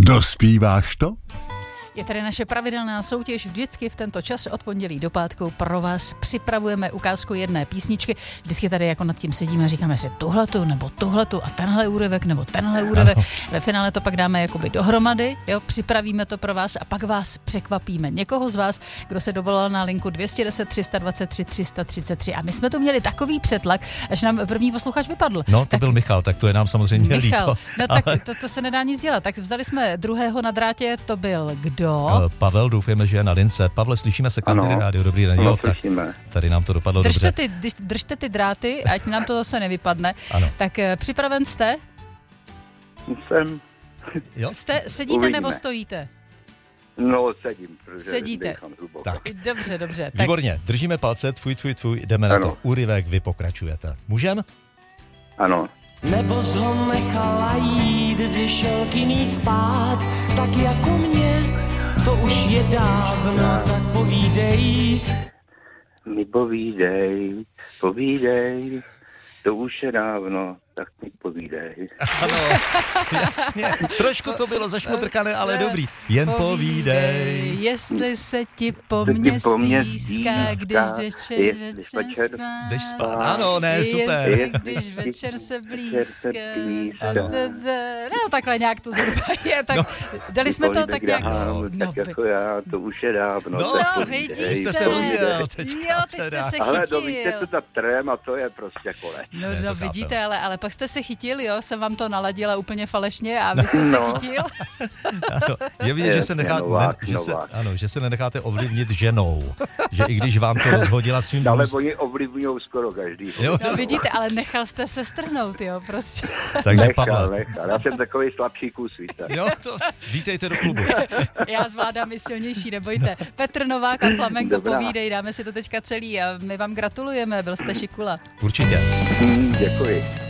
Dospíváš to? Je tady naše pravidelná soutěž, vždycky v tento čas od pondělí do pátku pro vás připravujeme ukázku jedné písničky. Vždycky tady jako nad tím sedíme a říkáme si tuhletu a tenhle úryvek nebo tenhle úryvek. Ve finále to pak dáme jakoby dohromady, jo, připravíme to pro vás a pak vás překvapíme. Někoho z vás, kdo se dovolal na linku 210 323 333 a my jsme tu měli takový přetlak, až nám první posluchač vypadl. No, to byl Michal, tak to je nám samozřejmě líto. No tak to se nedá nic dělat. Tak vzali jsme druhého na drátě, to byl kdo? Pavel, doufujeme, že je na lince. Pavle, slyšíme se, Kantiry rádio, dobrý den. Jo, tak tady nám to dopadlo dobře. Držte ty dráty, ať nám to zase nevypadne. Ano. Tak připraven jste? Jsem. Jo? Sedíte nebo stojíte? No, sedím. Sedíte. Tak. Dobře. Výborně, držíme palce, tvůj, jdeme na to. Úryvek, vy pokračujete. Můžem? Ano. Nebo zho nechala jít, když šel k jiný spát, tak jako mě, to už je dávno, tak povídej. Mi povídej, to už je dávno, tak mi povídej. Ano, jasně, trošku to bylo zašmotrkané, ale dobrý. Jen povídej. Jestli se ti po mně stýská, když jdeš spát. Ano, ne, super. Když večer se blízká. No, takhle nějak to zhruba je. Tak dali jsme to tak nějak. Tak jako já, to už je dávno. No, vidíte. Jste se rozjel. Jo, ty jste se chytil. Ale to víte, to ta trém a to je prostě kole. No, vidíte, ale pak jste se chytil, jo, jsem vám to naladila úplně falešně a vy jste se chytil. Ano, je vidět, že se nenecháte ovlivnit ženou. Že i když vám to rozhodila svým ale oni ovlivňují skoro každý. No vidíte, ale nechal jste se strhnout, jo, prostě. Takže nechal. Já jsem takový slabší kus, víte. Jo, to vítejte do klubu. Já zvládám i silnější, nebojte. Petr Novák a Flamenko, povídej, dáme si to teďka celý a my vám gratulujeme, byl jste šikula. Určitě. Děkuji.